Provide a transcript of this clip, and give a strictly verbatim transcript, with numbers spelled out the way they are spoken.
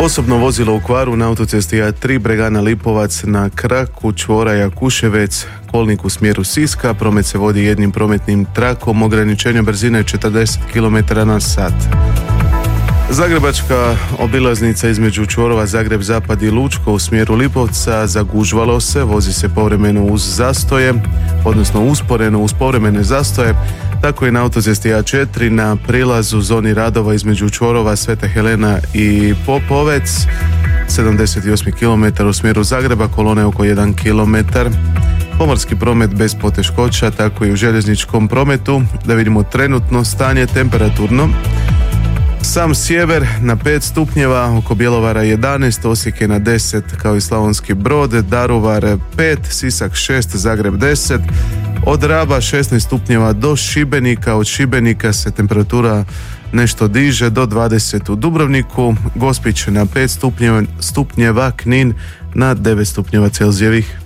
Osobno vozilo u kvaru na autocesti A tri Bregana Lipovac na kraku čvora Jakuševec, kolnik u smjeru Siska, promet se vodi jednim prometnim trakom, ograničenje brzine četrdeset kilometara na sat. Zagrebačka obilaznica između čvorova Zagreb Zapad i Lučko u smjeru Lipovca zagužvalo se, vozi se povremeno uz zastoje, odnosno usporeno uz povremene zastoje. Tako je na autocesti A četiri na prilazu zoni radova između čvorova Sveta Helena i Popovec, sedamdeset osam kilometara u smjeru Zagreba, kolone oko jedan kilometar. Pomorski promet bez poteškoća, tako i u željezničkom prometu. Da vidimo trenutno stanje temperaturno. Sam sjever na pet stupnjeva, oko Bjelovara jedanaest, Osijek je na deset kao i Slavonski Brod, Daruvar pet, Sisak šest, Zagreb deset, od Raba šesnaest stupnjeva do Šibenika, od Šibenika se temperatura nešto diže do dvadeset u Dubrovniku, Gospić na pet stupnjeva, stupnjeva Knin na devet stupnjeva Celzijevih.